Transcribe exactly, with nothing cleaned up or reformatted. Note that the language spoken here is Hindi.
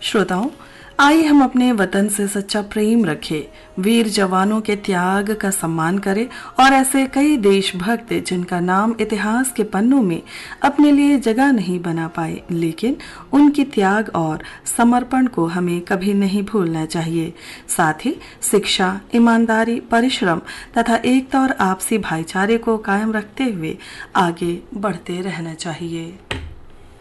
श्रोताओं, आइए हम अपने वतन से सच्चा प्रेम रखें, वीर जवानों के त्याग का सम्मान करें और ऐसे कई देशभक्त जिनका नाम इतिहास के पन्नों में अपने लिए जगह नहीं बना पाए, लेकिन उनकी त्याग और समर्पण को हमें कभी नहीं भूलना चाहिए। साथ ही शिक्षा, ईमानदारी, परिश्रम तथा एकता और आपसी भाईचारे को कायम रखते हुए आगे बढ़ते रहना चाहिए।